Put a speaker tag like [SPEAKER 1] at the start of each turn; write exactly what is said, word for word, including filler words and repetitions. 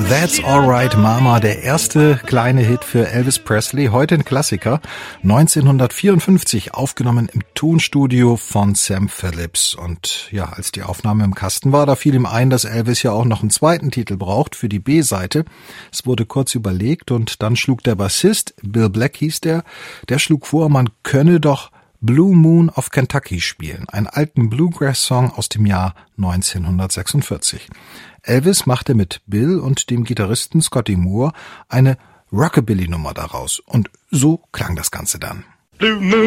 [SPEAKER 1] That's Alright Mama, der erste kleine Hit für Elvis Presley, heute ein Klassiker, neunzehnhundertvierundfünfzig aufgenommen im Tonstudio von Sam Phillips. Und ja, als die Aufnahme im Kasten war, da fiel ihm ein, dass Elvis ja auch noch einen zweiten Titel braucht für die B-Seite. Es wurde kurz überlegt und dann schlug der Bassist, Bill Black hieß der, der schlug vor, man könne doch Blue Moon of Kentucky spielen, einen alten Bluegrass-Song aus dem Jahr neunzehnhundertsechsundvierzig. Elvis machte mit Bill und dem Gitarristen Scotty Moore eine Rockabilly-Nummer daraus und so klang das Ganze dann.
[SPEAKER 2] Blue Moon